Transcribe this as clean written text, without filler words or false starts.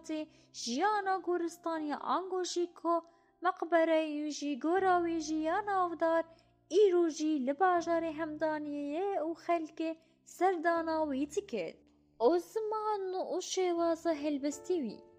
هاتی جیانا گورستانی آنگوشی که مقبره یوجی گوراوی جیان آفدار ایروجی لباجار همدانیه و خلک سرداناوی تکد. او زمان و شوازه هلبستیوی